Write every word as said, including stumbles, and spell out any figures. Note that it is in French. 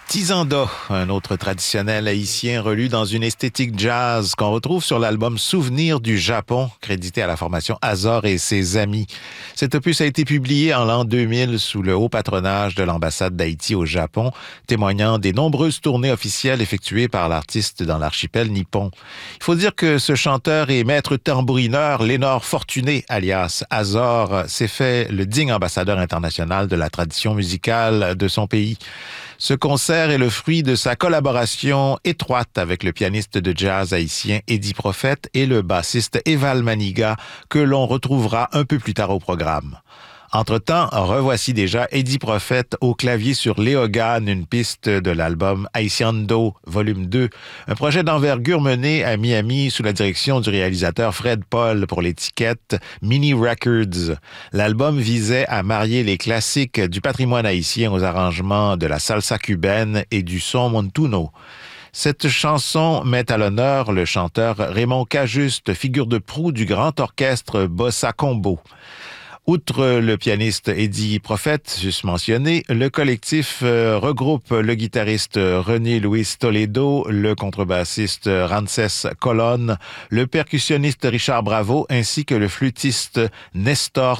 Tizanda, un autre traditionnel haïtien relu dans une esthétique jazz qu'on retrouve sur l'album Souvenirs du Japon, crédité à la formation Azor et ses amis. Cet opus a été publié en l'an deux mille sous le haut patronage de l'ambassade d'Haïti au Japon, témoignant des nombreuses tournées officielles effectuées par l'artiste dans l'archipel nippon. Il faut dire que ce chanteur et maître tambourineur, Lénore Fortuné, alias Azor, s'est fait le digne ambassadeur international de la tradition musicale de son pays. Ce concert est le fruit de sa collaboration étroite avec le pianiste de jazz haïtien Eddie Prophète et le bassiste Eval Maniga, que l'on retrouvera un peu plus tard au programme. Entre-temps, revoici déjà Eddie Prophète au clavier sur Léogane, une piste de l'album Haitiando, volume deux, un projet d'envergure mené à Miami sous la direction du réalisateur Fred Paul pour l'étiquette Mini Records. L'album visait à marier les classiques du patrimoine haïtien aux arrangements de la salsa cubaine et du son montuno. Cette chanson met à l'honneur le chanteur Raymond Cajuste, figure de proue du grand orchestre Bossa Combo. Outre le pianiste Eddie Prophète, juste mentionné, le collectif euh, regroupe le guitariste René Luis Toledo, le contrebassiste Ramsès Colonne, le percussionniste Richard Bravo, ainsi que le flûtiste Nestor